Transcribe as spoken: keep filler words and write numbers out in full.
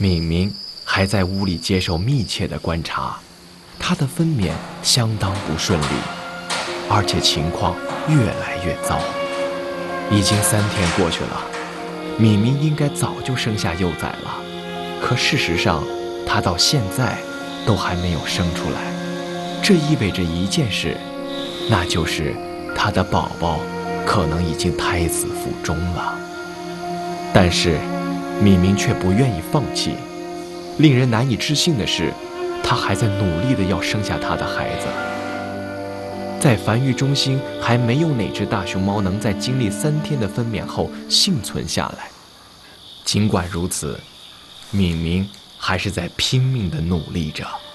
敏敏还在屋里接受密切的观察，她的分娩相当不顺利，而且情况越来越糟。已经三天过去了，敏敏应该早就生下幼崽了，可事实上，她到现在都还没有生出来。这意味着一件事，那就是她的宝宝可能已经胎死腹中了。但是，敏敏却不愿意放弃。令人难以置信的是，她还在努力地要生下她的孩子。在繁育中心，还没有哪只大熊猫能在经历三天的分娩后幸存下来。尽管如此，敏敏还是在拼命地努力着。